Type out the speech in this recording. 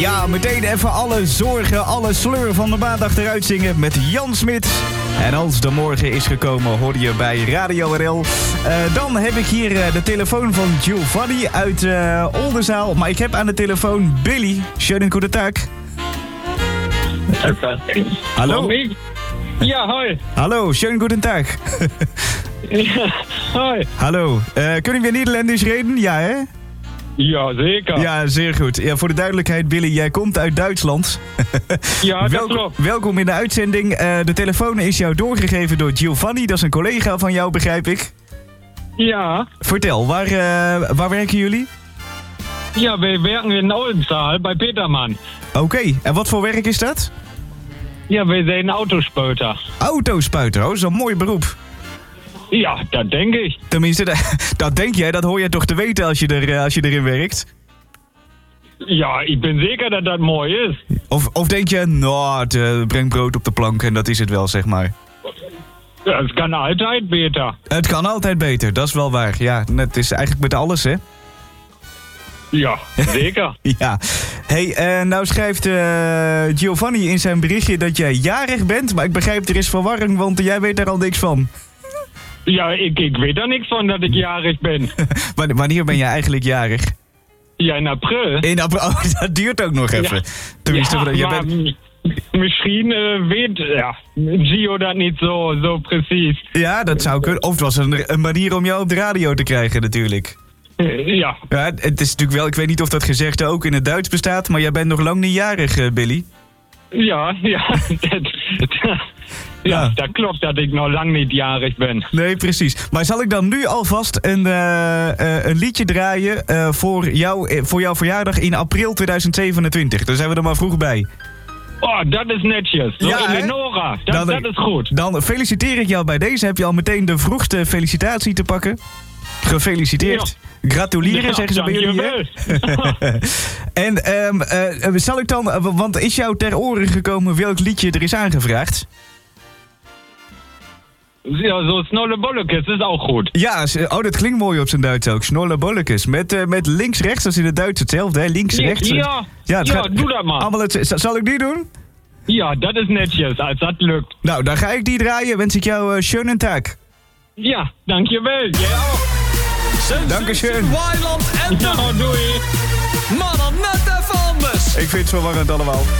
Ja, meteen even alle zorgen, alle sleur van de maandag eruit zingen met Jan Smit. En als de morgen is gekomen, hoor je bij Radio RL. Dan heb ik hier de telefoon van Giovanni uit Oldenzaal. Maar ik heb aan de telefoon Billy. Schönen guten Tag. Hallo? Ja, hoi. Hallo, schönen guten Tag. Ja, hoi. Hallo, kunnen we Nederlands reden? Ja, hè? Ja, zeker. Ja, zeer goed. Ja, voor de duidelijkheid, Billy, jij komt uit Duitsland. Ja, dat klopt. Welkom in de uitzending. De telefoon is jou doorgegeven door Giovanni. Dat is een collega van jou, begrijp ik. Ja. Vertel, waar werken jullie? Ja, wij werken in Oldenzaal bij Peterman. Oké, en wat voor werk is dat? Ja, wij zijn autospuiter. Autospuiter, dat is een mooi beroep. Ja, dat denk ik. Tenminste, dat denk jij, dat hoor je toch te weten als je erin werkt? Ja, ik ben zeker dat dat mooi is. Of denk je, nou, het brengt brood op de plank en dat is het wel, zeg maar. Ja, het kan altijd beter. Het kan altijd beter, dat is wel waar. Ja, het is eigenlijk met alles, hè? Ja, zeker. Ja. Hey, nou schrijft Giovanni in zijn berichtje dat jij jarig bent. Maar ik begrijp, er is verwarring, want jij weet daar al niks van. Ja, ik weet er niks van dat ik jarig ben. Wanneer ben jij eigenlijk jarig? Ja, in april. In april? Oh, dat duurt ook nog even. Ja. Tenminste, Ja, maar misschien weet Gio dat niet zo precies. Ja, dat zou kunnen. Of het was een manier om jou op de radio te krijgen natuurlijk. Ja. Ja, het is natuurlijk wel, ik weet niet of dat gezegde ook in het Duits bestaat, maar jij bent nog lang niet jarig, Billy. Ja. Ja, dat klopt dat ik nog lang niet jarig ben. Nee, precies. Maar zal ik dan nu alvast een liedje draaien voor jouw verjaardag in april 2027? Dan zijn we er maar vroeg bij. Oh, dat is netjes. Zo Ja, in de Nora. Dat is goed. Dan feliciteer ik jou bij deze. Heb je al meteen de vroegste felicitatie te pakken? Gefeliciteerd. Ja. Gratuleren, zeggen ze bij jullie. En zal ik dan, want is jou ter oren gekomen welk liedje er is aangevraagd? Ja, zo Snolle Bollekes is ook goed. Ja, dat klinkt mooi op zijn Duits ook. Snolle Bollekes. Met links-rechts, dat is in het Duits hetzelfde, hè? Links-rechts. Ja, doe dat maar. Zal ik die doen? Ja, dat is netjes, als dat lukt. Nou, dan ga ik die draaien. Wens ik jou schönen Tag. Ja, dankjewel. Jij ook. Dankeschön. Weiland en ja, doei. Maar dan net even anders. Ik vind het verwarrend allemaal.